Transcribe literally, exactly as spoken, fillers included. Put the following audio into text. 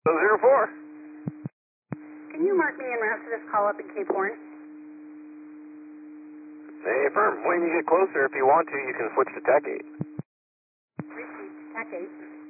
So zero four. Can you mark me en route to this call up in Cape Horn? Hey, firm. When you get closer, if you want to, you can switch to Tech eight. Received, Tech eight.